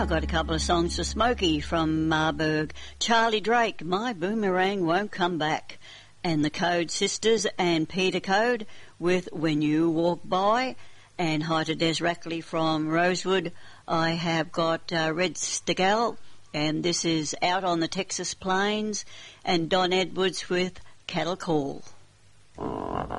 got a couple of songs for Smokey from Marburg. Charlie Drake, My Boomerang Won't Come Back. And the Code Sisters and Peter Code with When You Walk By. And hi to Des Rackley from Rosewood. I have got Red Stegall, and this is Out on the Texas Plains. And Don Edwards with Cattle Call. Oh.